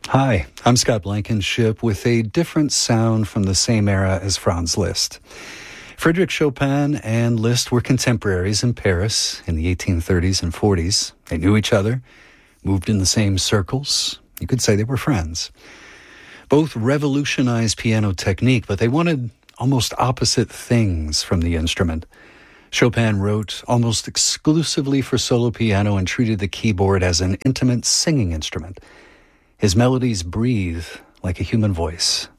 Hi, I'm Scott Blankenship with a different sound from the same era as Franz Liszt. Frédéric Chopin and Liszt were contemporaries in Paris in the 1830s and 40s. They knew each other, moved in the same circles. You could say they were friends. Both revolutionized piano technique, but they wanted almost opposite things from the instrument. Chopin wrote almost exclusively for solo piano and treated the keyboard as an intimate singing instrument. His melodies breathe like a human voice.